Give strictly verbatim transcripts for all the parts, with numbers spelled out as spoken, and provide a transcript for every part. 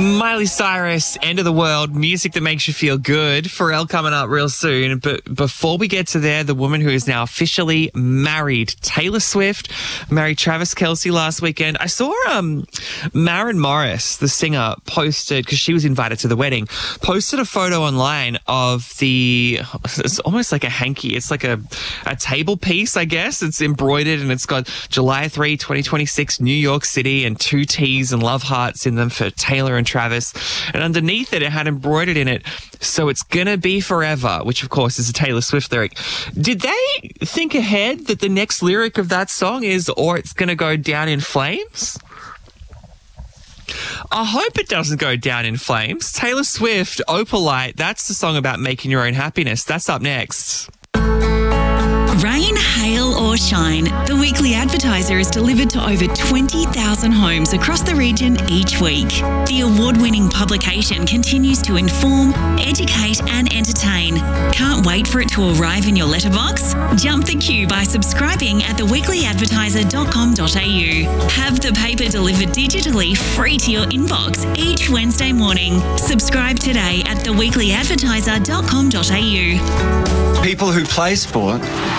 Miley Cyrus, End of the World, music that makes you feel good. Pharrell coming up real soon. But before we get to there, the woman who is now officially married, Taylor Swift, married Travis Kelce last weekend. I saw um, Maren Morris, the singer, posted, because she was invited to the wedding, posted a photo online of the, it's almost like a hanky. It's like a, a table piece, I guess. It's embroidered and it's got July third, twenty twenty-six, New York City, and two T's and love hearts in them for Taylor and Travis. And underneath it, it had embroidered in it, "So it's gonna be forever," which of course is a Taylor Swift lyric. Did they think ahead that the next lyric of that song is, "Or it's gonna go down in flames"? I hope it doesn't go down in flames. Taylor Swift, Opalite, that's the song about making your own happiness. That's up next. Rain, hail or shine, The Weekly Advertiser is delivered to over twenty thousand homes across the region each week. The award-winning publication continues to inform, educate and entertain. Can't wait for it to arrive in your letterbox? Jump the queue by subscribing at the weekly advertiser dot com dot a u. Have the paper delivered digitally free to your inbox each Wednesday morning. Subscribe today at the weekly advertiser dot com dot a u. People who play sport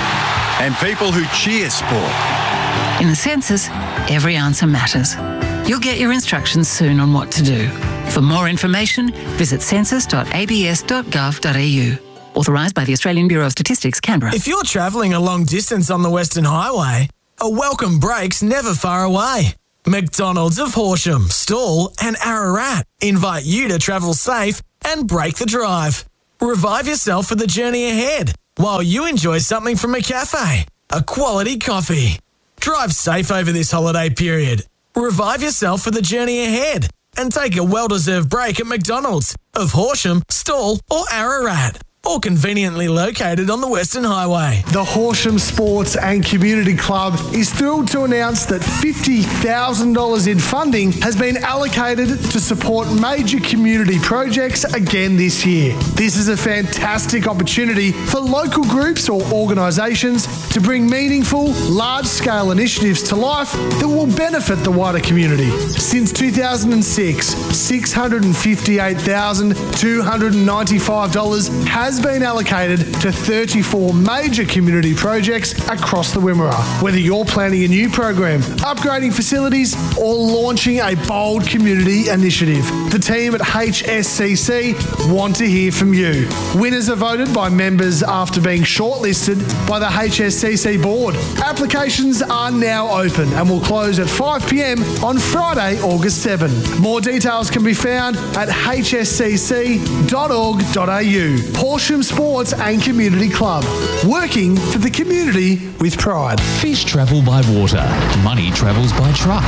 and people who cheer sport. In the census, every answer matters. You'll get your instructions soon on what to do. For more information, visit census dot a b s dot gov dot a u. Authorised by the Australian Bureau of Statistics, Canberra. If you're travelling a long distance on the Western Highway, a welcome break's never far away. McDonald's of Horsham, Stawell and Ararat invite you to travel safe and break the drive. Revive yourself for the journey ahead while you enjoy something from a cafe, a quality coffee. Drive safe over this holiday period. Revive yourself for the journey ahead and take a well-deserved break at McDonald's of Horsham, Stawell or Ararat, all conveniently located on the Western Highway. The Horsham Sports and Community Club is thrilled to announce that fifty thousand dollars in funding has been allocated to support major community projects again this year. This is a fantastic opportunity for local groups or organisations to bring meaningful, large-scale initiatives to life that will benefit the wider community. Since two thousand six, six hundred fifty-eight thousand two hundred ninety-five dollars has been allocated to thirty-four major community projects across the Wimmera. Whether you're planning a new program, upgrading facilities or launching a bold community initiative, the team at H S C C want to hear from you. Winners are voted by members after being shortlisted by the H S C C board. Applications are now open and will close at five p m on Friday, August seventh. More details can be found at h s c c dot org dot a u. Horsham Sports and Community Club, working for the community with pride. Fish travel by water, money travels by truck.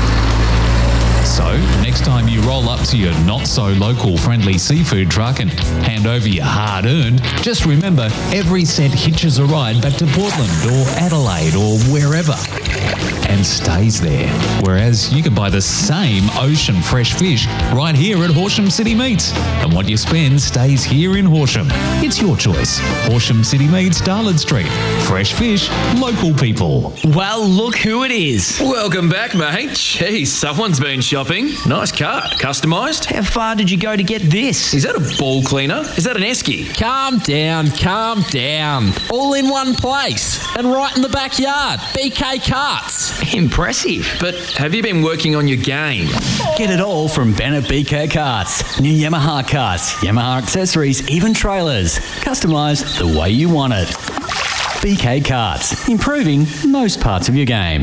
So, next time you roll up to your not-so-local friendly seafood truck and hand over your hard-earned, just remember every cent hitches a ride back to Portland or Adelaide or wherever and stays there. Whereas you can buy the same ocean fresh fish right here at Horsham City Meats. And what you spend stays here in Horsham. It's your choice. Horsham City Meats, Darlin Street. Fresh fish, local people. Well, look who it is. Welcome back, mate. Jeez, someone's been shopping. Nice car. Customised? How far did you go to get this? Is that a ball cleaner? Is that an esky? Calm down, calm down. All in one place and right in the backyard. B K Carts. Impressive. But have you been working on your game? Get it all from Bennett B K Carts. New Yamaha carts, Yamaha accessories, even trailers. Customised the way you want it. B K Carts. Improving most parts of your game.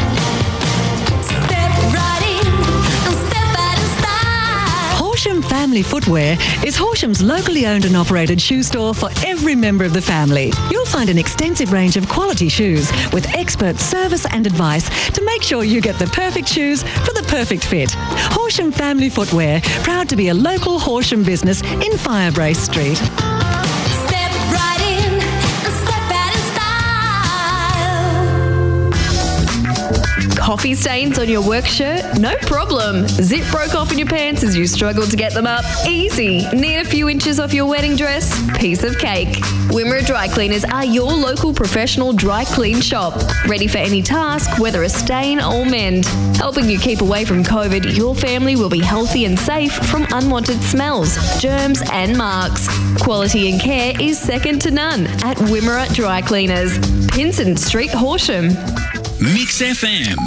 Horsham Family Footwear is Horsham's locally owned and operated shoe store for every member of the family. You'll find an extensive range of quality shoes with expert service and advice to make sure you get the perfect shoes for the perfect fit. Horsham Family Footwear, proud to be a local Horsham business in Firebrace Street. Step right in and step out in style. Coffee stains on your work shirt? No problem. Zip broke off in your pants as you struggled to get them up? Easy. Need a few inches off your wedding dress? Piece of cake. Wimmera Dry Cleaners are your local professional dry clean shop. Ready for any task, whether a stain or mend. Helping you keep away from COVID, your family will be healthy and safe from unwanted smells, germs and marks. Quality and care is second to none at Wimmera Dry Cleaners. Pinson Street, Horsham. Mix F M.